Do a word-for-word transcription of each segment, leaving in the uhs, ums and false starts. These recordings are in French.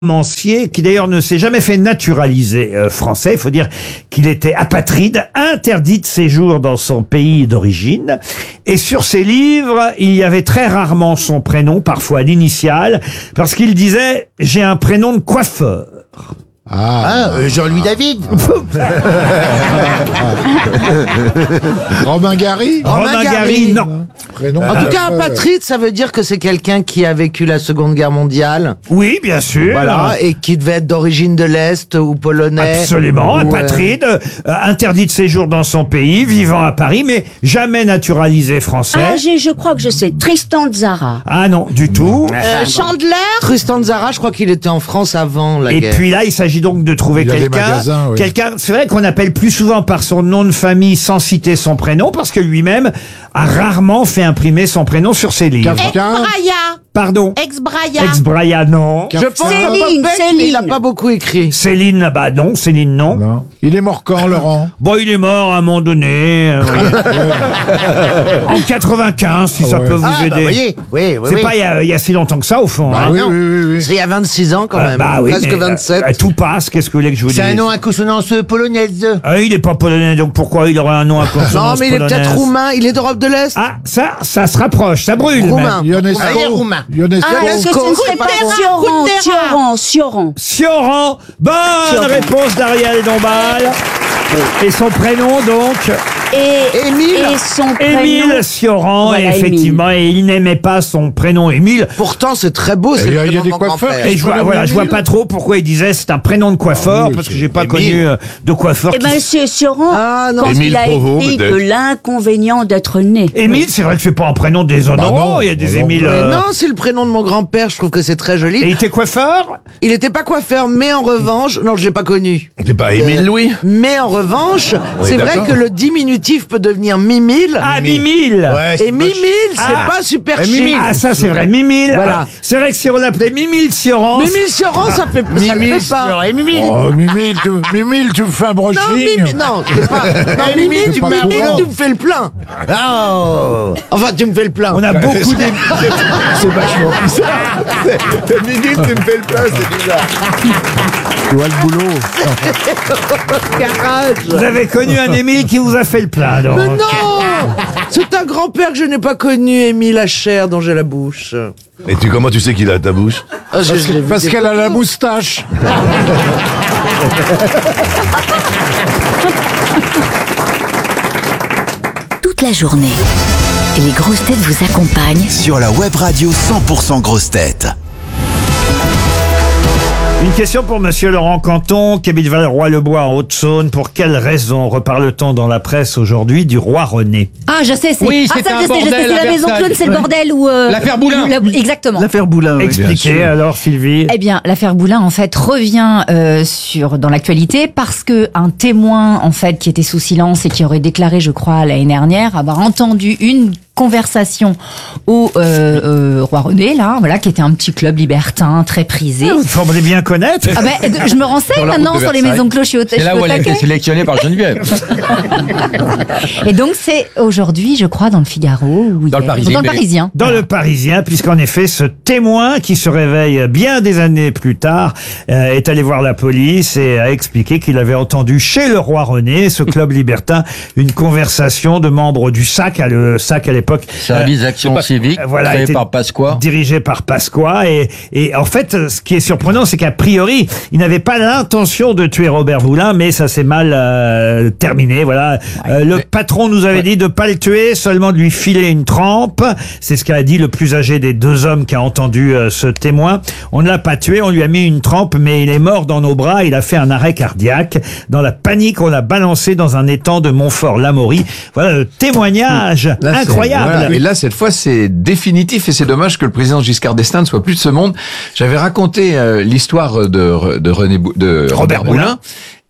romancier qui d'ailleurs ne s'est jamais fait naturaliser euh, français. Il faut dire qu'il était apatride, interdit de séjour dans son pays d'origine. Et sur ses livres, il y avait très rarement son prénom, parfois l'initiale, parce qu'il disait « j'ai un prénom de coiffeur ». Ah, ah euh, Jean-Louis David. Romain Gary. Romain Gary, non. Prénom En tout cas, apatride, ça veut dire que c'est quelqu'un qui a vécu la Seconde Guerre mondiale. Oui, bien sûr. Voilà, et qui devait être d'origine de l'Est ou polonais. Absolument, ou, apatride, euh, interdit de séjour dans son pays, vivant à Paris, mais jamais naturalisé français. Ah, j'ai- je crois que je sais. Tristan Tzara. Ah non, du tout. Euh, Chandler. Tristan Tzara, je crois qu'il était en France avant la Et guerre. puis là, il s'agit donc de trouver Il y a des quelqu'un, magasins, oui. quelqu'un. C'est vrai qu'on appelle plus souvent par son nom de famille sans citer son prénom, parce que lui-même a rarement fait imprimer son prénom sur ses livres. Kafka. Ex-Braya. Pardon. Ex-Braya. Ex-Braya, non. Je pense Céline, à Popek, Céline. mais il a pas beaucoup écrit. Céline, bah non, Céline, non. Non. Il est mort quand, Laurent? Bon, il est mort à un moment donné. euh, en quatre-vingt-quinze, si ça ouais. peut vous Ah, bah, aider. voyez, oui, oui, C'est oui. pas il y, a, il y a si longtemps que ça, au fond. Ah hein. oui, non. oui, oui, oui. C'est il y a vingt-six ans quand Euh, même. bah oui, Presque mais, vingt-sept. euh, tout passe, qu'est-ce que vous voulez que je vous dise? C'est un nom à consonance polonaise. Ah, il est pas polonais, donc pourquoi il aurait un nom à consonance Non, mais il est peut-être polonaise roumain. Il est d'Europe de l'Est. Ah, ça, ça se rapproche, ça brûle. Roumain. même. Ionesco. Ah, il est roumain. Ionesco. Ah, est-ce que ce ne serait pas Kundera. Sioran, Kundera. Sioran, Sioran. Sioran, bonne Sioran. réponse d'Ariel Dombal. Et son prénom donc, Et, Émile. et son prénom. Émile Sioran, Voilà, et effectivement, et il n'aimait pas son prénom Émile. Pourtant, c'est très beau. C'est Et il y a- le il y a prénom des de mon coiffeurs. grand-père. Et je vois, prénom voilà, je vois Émile. pas trop pourquoi il disait c'est un prénom de coiffeur, Ah oui, parce que c'est j'ai pas Émile. connu euh, de coiffeur. Eh ben, qui- Monsieur Sioran, Ah, non. quand Émile il a Provost, écrit peut-être. de l'inconvénient d'être né. Émile, c'est vrai que c'est pas un prénom déshonorant, Bah non, il y a des bah non. Émiles. Mais euh, non, c'est le prénom de mon grand-père. Je trouve que c'est très Et joli. il était coiffeur? Il était pas coiffeur, mais en revanche, non, je l'ai pas connu. C'est pas Émile Louis? Mais en revanche, c'est vrai d'accord. que le diminutif peut devenir Mimile. Ah, Mimile. Et Mimile, c'est Ah. pas super Eh, chic. Mimile. Ah, ça c'est vrai, Mimile. Voilà. Ah, c'est vrai que si on l'appelait Mimile Sioran. Mimile Sioran, ça fait, ça le fait pas. Et Mimile. Oh, Mimile, tu, Mimile, tu me fais un Non, brushing. Mimile, non, c'est pas. Non, Mimile, tu, pas Mimile, courant. tu me fais le plein. Oh. Enfin, tu me fais le plein. On a beaucoup d'Émiles. C'est vachement bizarre. C'est minute, tu me fais le plein, c'est bizarre. Tu vois le boulot. Garage. Vous avez connu un Émile qui vous a fait le plein, donc. Mais non. C'est un grand-père que je n'ai pas connu, Émile Hacher, dont j'ai la bouche. Et tu, comment tu sais qu'il a ta bouche? Ah, je- je l'ai vu Parce des qu'elle a fois. la moustache. Toute la journée, les grosses têtes vous accompagnent Sur la web radio cent pour cent grosses têtes. Une question pour Monsieur Laurent Canton, qui habite Valleroy-le-Bois en Haute-Saône. Pour quelle raison reparle-t-on dans la presse aujourd'hui du roi René? Ah, je sais, c'est Oui, ah, c'était ça, un je sais, je sais, bordel c'est à la maison Versailles. clown, c'est le Ouais. bordel où euh, L'affaire Boulin. où la- exactement. L'affaire Boulin. oui. Expliquez alors, Sylvie. Eh bien, l'affaire Boulin en fait revient euh, sur dans l'actualité parce que un témoin en fait qui était sous silence et qui aurait déclaré, je crois, l'année dernière avoir entendu une conversation au euh, euh, roi René là, voilà, qui était un petit club libertin très prisé. Vous semblez bien connaître. Ah ben, je me renseigne Sur la route maintenant de sur les Versailles. maisons cloches. C'est là où elle a été sélectionnée par Geneviève. Et donc c'est aujourd'hui, je crois, dans le Figaro ou Dans le hier. Parisien. Dans le Parisien. Dans le Parisien, puisqu'en effet, ce témoin qui se réveille bien des années plus tard euh, est allé voir la police et a expliqué qu'il avait entendu chez le roi René, ce club libertin, une conversation de membres du S A C, à le S A C à l'époque. Service d'action civique, euh, voilà, créé était par Pasqua. dirigé par Pasqua. Et, et en fait, ce qui est surprenant, c'est qu'à priori, il n'avait pas l'intention de tuer Robert Boulin, mais ça s'est mal euh, terminé. Voilà, Euh, le patron nous avait dit de pas le tuer, seulement de lui filer une trempe. C'est ce qu'a dit le plus âgé des deux hommes qui a entendu euh, ce témoin. On ne l'a pas tué, on lui a mis une trempe, mais il est mort dans nos bras. Il a fait un arrêt cardiaque. Dans la panique, on l'a balancé dans un étang de Montfort-l'Amaury. Voilà le témoignage Là, c'est- incroyable. voilà. Et là, cette fois, c'est définitif et c'est dommage que le président Giscard d'Estaing ne soit plus de ce monde. J'avais raconté euh, l'histoire de, de René Bou- de Robert Robert Boulin.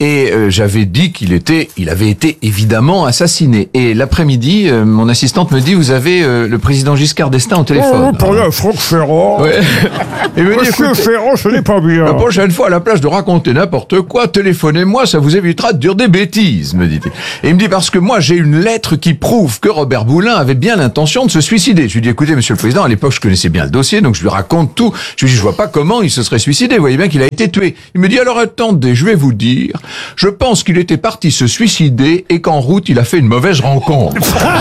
Et euh, j'avais dit qu'il était, il avait été évidemment assassiné. Et l'après-midi, euh, mon assistante me dit, vous avez euh, le président Giscard d'Estaing au téléphone. Pour le Franck Ferrand. Ouais. Il me dit, Monsieur écoutez, Ferrand, ce n'est pas bien. la prochaine fois, à la place de raconter n'importe quoi, téléphonez-moi, ça vous évitera de dire des bêtises, me dit-il. Et il me dit, parce que moi, j'ai une lettre qui prouve que Robert Boulin avait bien l'intention de se suicider. Je lui dis, écoutez, monsieur le président, à l'époque, je connaissais bien le dossier, donc je lui raconte tout. Je lui dis, je vois pas comment il se serait suicidé. Vous voyez bien qu'il a été tué. Il me dit, alors attendez, je vais vous dire, je pense qu'il était parti se suicider et qu'en route, il a fait une mauvaise rencontre.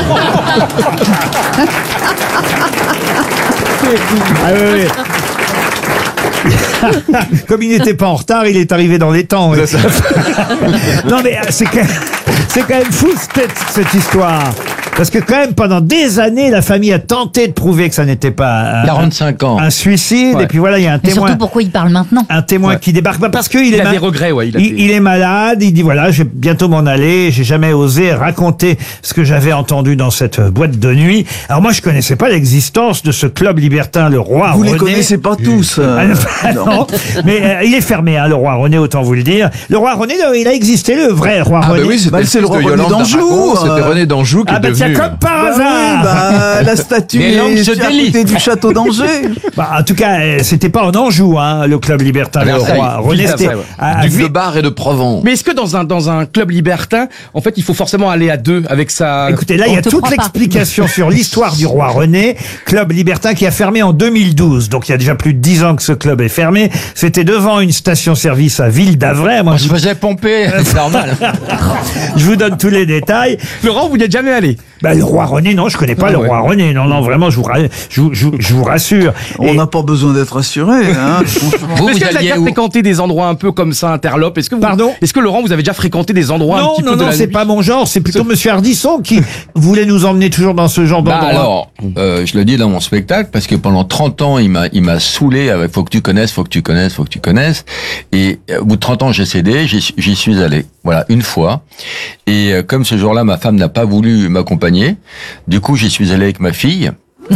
Ah oui, oui. Comme il n'était pas en retard, il est arrivé dans les temps. Oui. Non mais c'est quand, c'est quand même fou cette, cette histoire. Parce que quand même, pendant des années, la famille a tenté de prouver que ça n'était pas un, quarante-cinq ans. un suicide. Ouais. Et puis voilà, il y a un Mais témoin. surtout, pourquoi il parle maintenant? Un témoin Ouais. qui débarque. Bah, parce qu'il est, Il a ma- des regrets, ouais. Il, a il, des- il est malade. Il dit voilà, je vais bientôt m'en aller. J'ai jamais osé raconter ce que j'avais entendu dans cette boîte de nuit. Alors moi, je connaissais pas l'existence de ce club libertin, le Roi Vous René. les connaissez pas tous. euh, Ah, non, bah, non. Mais euh, il est fermé, hein, le Roi René, autant vous le dire. Le Roi René, le- il a existé, le vrai Roi Ah René. bah oui, c'était Bah, le c'est fils le de roi René Yolande d'Anjou, d'Aragon, c'était euh. René d'Anjou qui Ah est bah tiens, devenu... comme par Bah hasard. oui, bah, la statue Les langues est se à délient. côté du château d'Angers. Bah, en tout cas, euh, c'était pas en Anjou, hein, le club libertin, À le Versailles. Roi René. Ville C'était d'Versailles, ouais. à- à Duc Vi- de Bar et de Provence. Mais est-ce que dans un, dans un club libertin, en fait, il faut forcément aller à deux avec sa... Écoutez, là, il y a On te toute croit pas. l'explication sur l'histoire du Roi René, club libertin qui a fermé en deux mille douze. Donc, il y a déjà plus de dix ans que ce club est fermé. C'était devant une station-service à Ville d'Avray. Moi, On je, se faisait pomper, c'est normal. je vous donne tous les détails. Laurent, vous n'y êtes jamais allé? Bah, le Roi René, non, je connais pas Ah le ouais. Roi René. Non, non, vraiment, je vous, ra- je, vous- je, vous- je vous rassure. On Et- n'a pas besoin d'être assuré, hein, franchement. Vous, Est-ce vous que vous avez alliez déjà où? fréquenté des endroits un peu comme ça, interlopes? Est-ce que vous... Pardon? Est-ce que Laurent, vous avez déjà fréquenté des endroits un Non, petit non, peu de non, la c'est nuit? pas mon genre. C'est plutôt Monsieur Ardisson qui voulait nous emmener toujours dans ce genre Bah d'endroit. alors, euh, je le dis dans mon spectacle parce que pendant trente ans, il m'a, il m'a saoulé avec faut que tu connaisses, faut que tu connaisses, faut que tu connaisses. Et euh, au bout de trente ans, j'ai cédé, j'y, suis- j'y suis allé. Voilà, une fois. Et euh, comme ce jour-là, ma femme n'a pas voulu m'accompagner, du coup, j'y suis allé avec ma fille.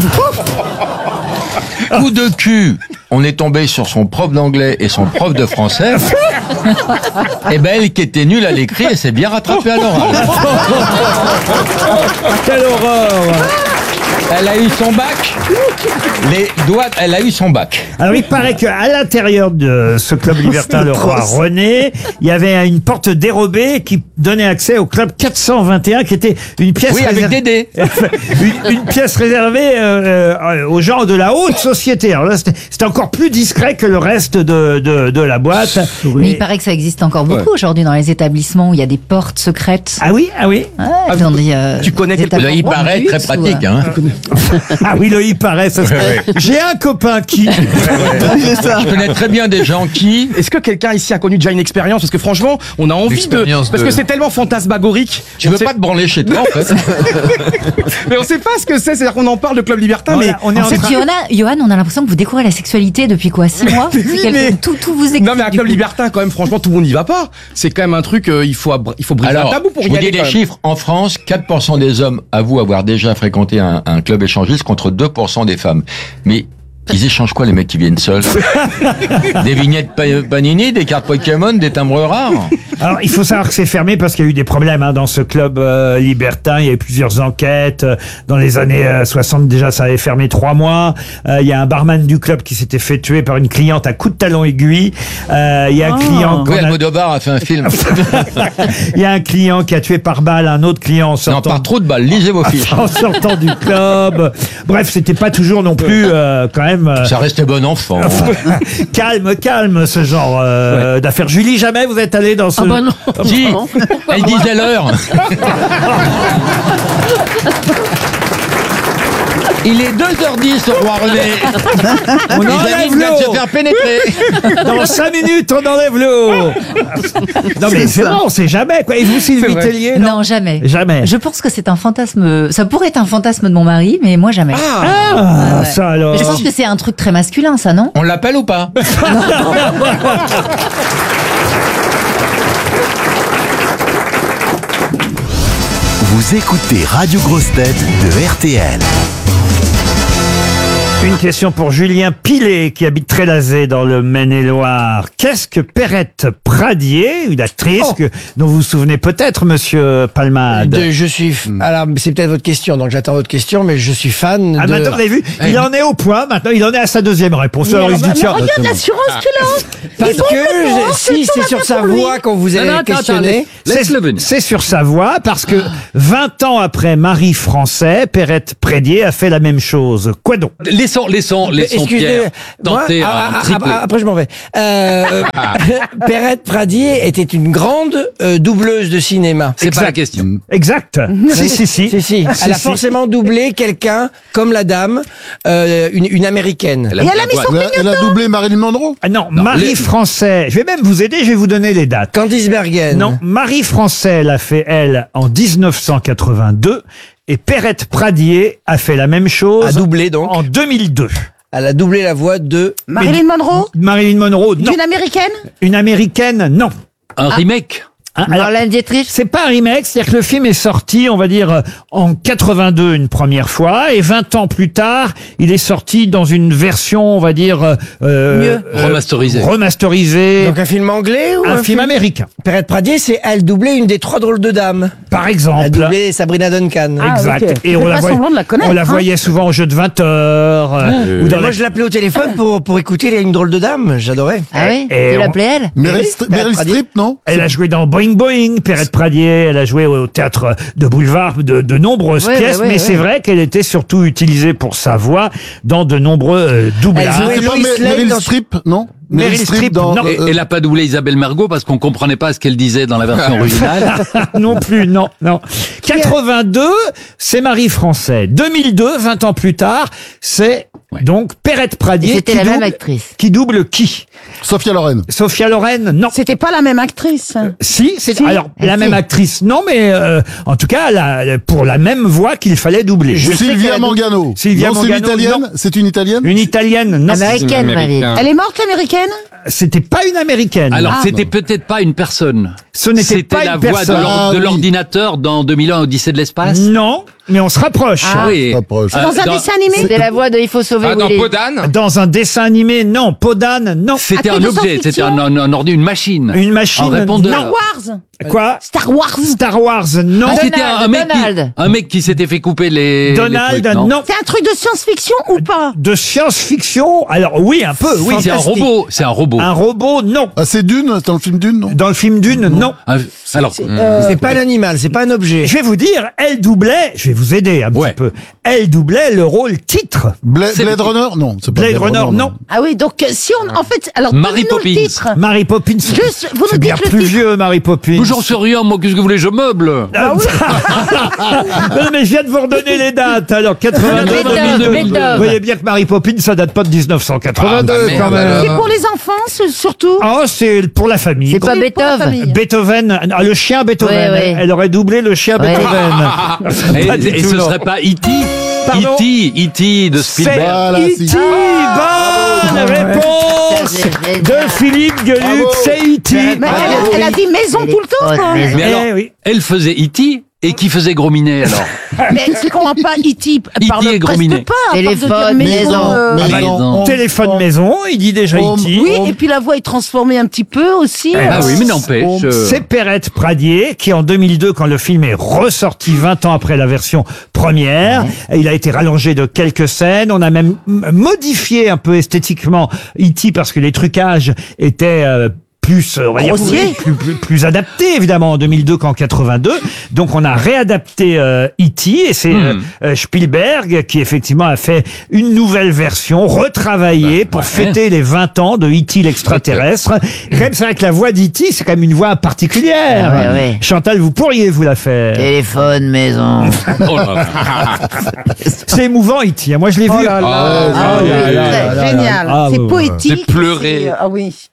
Coup de cul, on est tombé sur son prof d'anglais et son prof de français. Et ben elle qui était nulle à l'écrit, elle s'est bien rattrapée à l'oral. Quelle horreur! Elle a eu son bac. Les doigts, elle a eu son bac. Alors, il paraît qu'à l'intérieur de ce club libertin, le Roi René, il y avait une porte dérobée qui donnait accès au club quatre cent vingt et un, qui était une pièce Oui, avec réservée- Dédé. une, une pièce réservée euh, euh, aux gens de la haute société. Alors là, c'était c'était encore plus discret que le reste de, de, de la boîte. Mais Et- il paraît que ça existe encore beaucoup aujourd'hui dans les établissements où il y a des portes secrètes. Ah oui, ah oui. Ouais, dans des, euh, tu connais des quelqu'un- Là, il établissements paraît de très luxe pratique. ou, euh, Hein. Ah oui, le il paraît. Ça serait- J'ai un copain qui... C'est ça. Je connais très bien des gens qui... Est-ce que quelqu'un ici a connu déjà une expérience? Parce que franchement, on a envie de... L'expérience Parce de- que c'est tellement fantasmagorique. Tu On veux sait- pas te branler chez toi, en fait? Mais on sait pas ce que c'est. C'est-à-dire qu'on en parle de club libertin, Non, mais... là, on est En en fait, train- Johanna, Johan, on a l'impression que vous découvrez la sexualité depuis quoi? Six mois? Oui, C'est quelque- mais- tout, tout vous explique. Non mais un du club coup. libertin quand même, franchement, tout le monde n'y va pas. C'est quand même un truc, euh, il faut abr- il faut briser Alors, un tabou pour je y vous aller. dis quand les même. chiffres. En France, quatre pour cent des hommes avouent avoir déjà fréquenté un, un club échangiste contre deux pour cent des femmes. Mais ils échangent quoi, les mecs qui viennent seuls? Des vignettes pa- Panini, des cartes Pokémon, des timbres rares? Alors, il faut savoir que c'est fermé parce qu'il y a eu des problèmes hein, dans ce club euh, libertin. Il y a eu plusieurs enquêtes. Euh, Dans les années euh, soixante, déjà, ça avait fermé trois mois. Euh, il y a un barman du club qui s'était fait tuer par une cliente à coups de talon aiguille. Euh, il y a un client... qu'on Oui, a- Almodovar a fait un film. Il y a un client qui a tué par balle un autre client en Non, sortant... par trop de balles, lisez vos fiches. en sortant du club. Bref, c'était pas toujours non plus euh, quand même euh, Ça restait bon enfant. calme, calme ce genre euh, d'affaires. Julie, jamais vous êtes allé dans ce... Ah bah non. Si, elle disait l'heure. Il est deux heures dix au Roi René. On Et enlève Janine vient de se l'eau. faire pénétrer. Dans cinq minutes, on enlève l'eau. Non mais c'est bon, on sait jamais quoi. Et vous, Sylvie vrai. Tellier, Non, jamais. Jamais. Je pense que c'est un fantasme. Ça pourrait être un fantasme de mon mari, mais moi jamais. Ah, Ah, ouais. ça alors. Mais je pense que c'est un truc très masculin, ça, non? On l'appelle ou pas? Vous écoutez Radio Grosse Tête de R T L. Une question pour Julien Pilet, qui habite Trélazé dans le Maine-et-Loire. Qu'est-ce que Perrette Pradier, une actrice Oh. que, dont vous vous souvenez peut-être, monsieur Palmade? De- je suis. f- Alors, c'est peut-être votre question, donc j'attends votre question, mais je suis fan Ah, de. maintenant, vous avez vu, il en est au point, maintenant, il en est à sa deuxième réponse. Alors, il se dit, Mais tiens, regarde l'assurance qu'il a. Parce Ils vont que maintenant, je- si c'est sur sa voix qu'on vous Non, allez non, attends, questionner. attends, laisse-le venir. c'est sur sa voix, parce que vingt ans après Marie Français, Perrette Pradier a fait la même chose. Quoi donc? Laissons, laissons, laissons Excusez, Pierre moi, tenter ah, un ah, triplé. ah, après je m'en vais. Euh, Perrette Pradier était une grande euh, doubleuse de cinéma. C'est pas la question. Exact. si, si, si. Si, si. Si, Elle a si. forcément doublé quelqu'un comme la dame, euh, une, une américaine. Elle a- Et elle a mis son Elle a, elle a doublé Marilyn Monroe. Ah non, Marie les- Français. Je vais même vous aider, je vais vous donner les dates. Candice Bergen. Non, Marie Français l'a fait, elle, en dix-neuf cent quatre-vingt-deux, et Perrette Pradier a fait la même chose A doublé donc. en deux mille deux. Elle a doublé la voix de. Marilyn Monroe, Marilyn Monroe, non. d'une américaine. Une américaine, non. Un remake. Hein, alors, Marlène Dietrich. c'est pas un remake, c'est-à-dire que le film est sorti, on va dire, euh, en quatre-vingt-deux une première fois, et vingt ans plus tard, il est sorti dans une version, on va dire, euh, Mieux. euh, Remasterisé. remasterisé, Donc un film anglais ou un, film américain, Perrette Pradier, c'est elle doublait une des trois drôles de dames. par Elle a exemple. doublé Sabrina Duncan. Ah, Exact. ok. Et Tu on fais la, pas voyait, semblant de la connaître, on la hein. voyait souvent au jeu de vingt heures. euh, ou dans Moi, la- je l'appelais au téléphone pour, pour écouter les- une drôle de dame. J'adorais. Ah oui, Et tu on- l'appelais elle? Meryl, oui, Stri- Perrette Meryl Pradier. Streep, non? Elle a joué dans Boing Boing, Perrette Pradier, elle a joué au théâtre de boulevard de, de nombreuses Ouais, pièces, ouais, ouais, mais ouais. c'est vrai qu'elle était surtout utilisée pour sa voix dans de nombreux euh, Elle doublages. jouait- C'est pas Lois Mer- Lane Meryl dans- Streep, non? Meryl Streep, non. dans. Et- euh, Elle a pas doublé Isabelle Mergo parce qu'on comprenait pas ce qu'elle disait dans la version originale. non plus, non, non. quatre-vingt-deux, c'est Marie Français. deux mille deux, vingt ans plus tard, c'est donc Perrette Et Pradier c'était qui, la même double, actrice. qui double qui? Sophia Loren. Sophia Loren, non. C'était pas la même actrice. Si, c'est Si. alors la Si. même actrice, non, mais euh, en tout cas, la- pour la même voix qu'il fallait doubler. Je sais qu'elle Sylvia a Mangano. Sylvia non, c'est une Mangano, italienne. non. C'est une italienne. Une italienne, non. Américaine, Marie. Elle est morte, l'américaine. C'était pas une américaine. Alors, c'était peut-être pas une personne. Ce n'était C'était pas la une voix de personne. l'or- Ah, de oui. l'ordinateur dans deux mille un Odyssée de l'espace. Non, mais on se rapproche. Ah oui. Pas proche. Euh, Dans un dessin animé. C'était la voix de Il faut sauver Ah, dans Willy. Podane. Dans un dessin animé, non. Podane, non. C'était Ah, un de objet, science-fiction. c'était un, un, un ordi, une machine. Une machine, Un répondeur. non. Star Wars. Quoi? Star Wars. Star Wars, non. Ah, c'était Donald, un, un mec Donald. qui, un mec qui s'était fait couper les. Donald, les trucs, non. C'est un truc de science-fiction ou pas? De science-fiction, alors oui, un peu, oui. C'est un Fantastique. robot, c'est un robot. Un robot, non. Ah, c'est Dune, c'est dans le film Dune, non? Dans le film Dune, non. Un- alors, C'est pas un animal, c'est pas un objet. Je vais vous dire, elle doublait, je vais vous aider un Ouais. petit peu, elle doublait le rôle titre. Bla- C'est- Blade Runner, non. C'est pas Blade Runner, non. Ah oui, donc euh, si on, en fait, alors Mary donnez-nous le Poppins. titre. Mary Poppins. Juste, vous nous C'est bien dites le plus titre. vieux, Mary Poppins. j'en sais rien, moi, qu'est-ce que vous voulez, je meuble. Ah, non, mais je viens de vous redonner les dates. Alors, quatre-vingt-deux, Beethoven, deux mille deux. Beethoven. Vous voyez bien que Mary Poppins, ça date pas de dix-neuf cent quatre-vingt-deux, Ah, bah, quand merde, même. C'est pour les enfants, c'est surtout. Oh, c'est pour la famille. C'est pas Oui, pour la Beethoven. famille. Beethoven, ah, le chien Beethoven. Ouais, ouais. Elle aurait doublé le chien Ouais. Beethoven. Et, Pas du et tout, ce non. serait pas E T Pardon E T E T de Spielberg. Voilà, E si. T Bonne réponse Ça, c'est génial. de Philippe Gueluc, Bravo. c'est E T Mais elle, a- elle a dit maison tout le temps, quoi. Mais alors, Eh oui. elle faisait E T et qui faisait Gros Minet alors? Mais c'est qu'on n'a pas E T parle et Gros presque Minet. pas. à part de dire Téléphone, maison. euh, Maison. Maison. Téléphone maison, il dit déjà Home. E T Oui, et puis la voix est transformée un petit peu aussi. Ah euh, oui, mais n'empêche. euh, C'est Perrette Pradier qui, en deux mille deux, quand le film est ressorti vingt ans après la version première, il a été rallongé de quelques scènes. On a même m- modifié un peu esthétiquement E T parce que les trucages étaient euh, plus, euh, on va dire, Grossier. plus, plus, plus adaptés évidemment en deux mille deux qu'en quatre-vingt-deux. Donc on a réadapté euh, E T et c'est euh, euh, Spielberg qui effectivement a fait une nouvelle version retravaillée pour ouais. fêter les vingt ans de E T l'extraterrestre. Quand même, c'est vrai que la voix d'E T, c'est quand même une voix particulière. Ah ouais, ouais. Chantal, vous pourriez vous la faire. Téléphone, maison. oh là là. C'est émouvant, E T. Moi, je l'ai vu. Oh là là. Ah, Ah ouais, oui, là, là, c'est là, là, génial. là. C'est Ah, ouais, poétique. J'ai pleuré. C'est- Ah oui.